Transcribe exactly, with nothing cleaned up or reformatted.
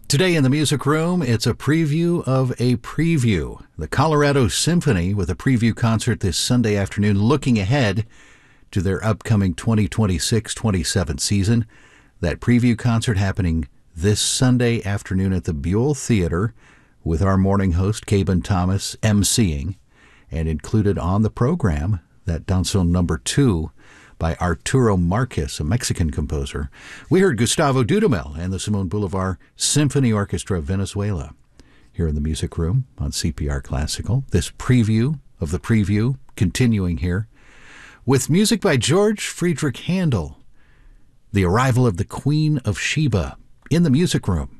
Today in the Music Room, it's a preview of a preview. The Colorado Symphony with a preview concert this Sunday afternoon, looking ahead to their upcoming twenty twenty-six twenty-seven season. That preview concert happening this Sunday afternoon at the Buell Theater with our morning host, Caben Thomas, emceeing, and included on the program, that Danzón number two by Arturo Marquez, a Mexican composer. We heard Gustavo Dudamel and the Simon Bolivar Symphony Orchestra of Venezuela here in the Music Room on C P R Classical. This preview of the preview continuing here with music by George Friedrich Handel, The Arrival of the Queen of Sheba in the Music Room.